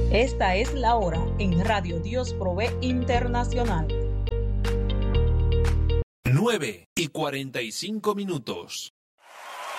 Esta es la hora en Radio Dios Provee Internacional. 9:45.